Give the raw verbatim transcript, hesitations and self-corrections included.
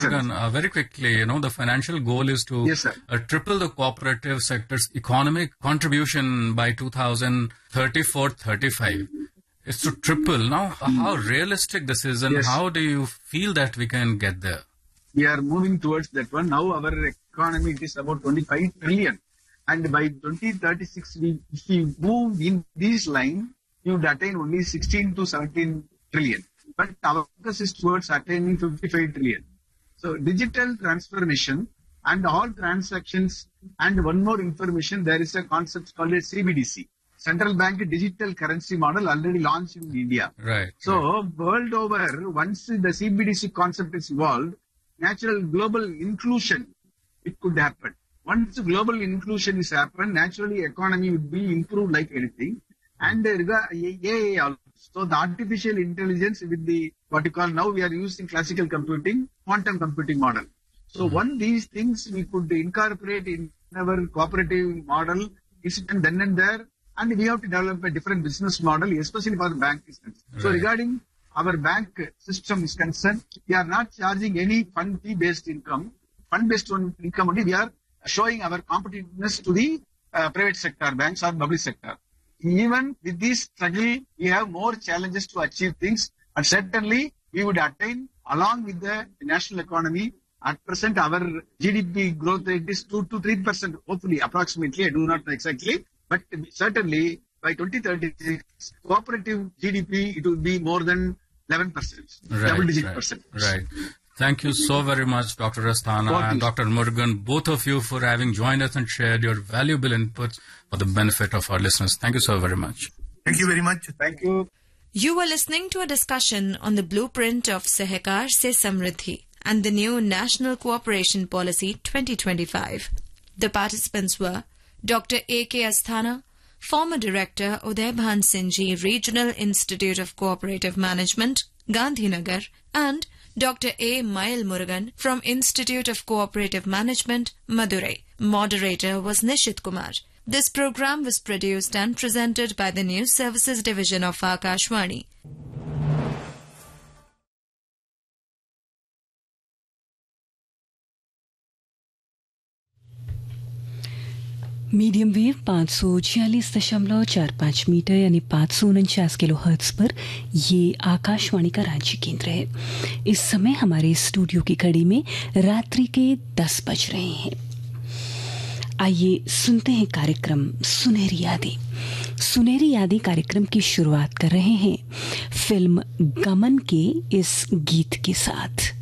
Again, uh, very quickly, you know, the financial goal is to yes, sir. Uh, triple the cooperative sector's economic contribution by two thousand thirty-four thirty-five. It's to triple. Now, how realistic this is, and Yes. how do you feel that we can get there? We are moving towards that one. Now our economy it is about twenty-five trillion. And by twenty thirty-six, we, if we move in this line, you would attain only sixteen to seventeen trillion. But our focus is towards attaining fifty-five trillion. So digital transformation and all transactions and one more information, there is a concept called a C B D C. Central Bank Digital Currency Model already launched in India. Right. So right. world over, once the C B D C concept is evolved, natural global inclusion, it could happen. Once global inclusion is happened, naturally economy would be improved like anything. And uh, A I also. So the artificial intelligence with the, what you call now, we are using classical computing, quantum computing model. So mm-hmm. one these things we could incorporate in our cooperative model, is then and there, and we have to develop a different business model, especially for the bank business. Right. So regarding our bank system is concerned, we are not charging any fund fee-based income. Fund-based income only, we are showing our competitiveness to the uh, private sector banks or public sector. Even with this struggle, we have more challenges to achieve things, and certainly we would attain along with the national economy. At present, our G D P growth rate is two to three percent, hopefully, approximately. I do not know exactly, but certainly by twenty thirty-six, cooperative G D P, it will be more than eleven percent, right, double-digit right, percent. Right. Thank you so very much, Doctor Asthana and Doctor Murugan, both of you, for having joined us and shared your valuable inputs for the benefit of our listeners. Thank you so very much. Thank you very much. Thank you. You were listening to a discussion on the blueprint of Sahakar Se Samriddhi and the new National Cooperation Policy twenty twenty-five. The participants were Doctor A K Asthana, former Director Uday Bhan Singh Ji Regional Institute of Cooperative Management, Gandhinagar, and Doctor A. Mail Murugan from Institute of Cooperative Management, Madurai. Moderator was Nishit Kumar. This program was produced and presented by the News Services Division of Akashvani. Medium wave पाँच सौ छियालीस दशमलव चार पाँच metre यानी पाँच सौ उनचास किलो हर्ट्ज पर ये आकाशवाणी का राज्य केंद्र है। इस समय हमारे स्टूडियो की घड़ी में रात्रि के दस बज रहे हैं। आइए सुनते हैं कार्यक्रम सुनहरी यादें। सुनहरी यादें कार्यक्रम की शुरुआत कर रहे हैं फिल्म गमन के इस गीत के साथ।